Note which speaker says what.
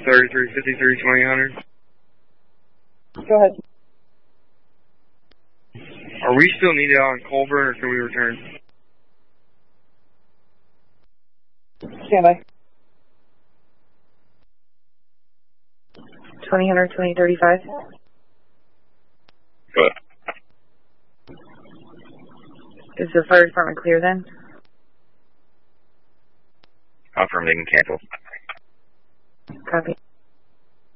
Speaker 1: 3353 2000.
Speaker 2: Go ahead.
Speaker 1: Are we still needed on Colburn, or can we return?
Speaker 2: Stand by. 2000, 2035.
Speaker 3: Good.
Speaker 2: Is the fire department clear then?
Speaker 3: Confirm they can cancel.
Speaker 2: Copy.